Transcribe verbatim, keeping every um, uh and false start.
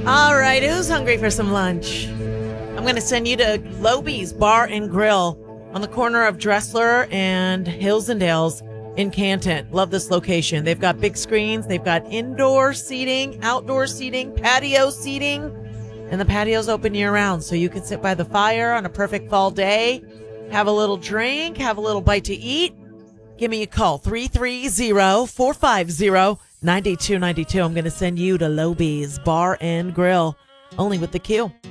All right, who's hungry for some lunch? I'm going to send you to Loby's Bar and Grill on the corner of Dressler and Hills and Dales in Canton. Love this location. They've got big screens. They've got indoor seating, outdoor seating, patio seating, and the patio's open year round. So you can sit by the fire on a perfect fall day, have a little drink, have a little bite to eat. Give me a call, three three zero, four five zero, nine two nine two. I'm going to send you to Loby's Bar and Grill, only with the Q.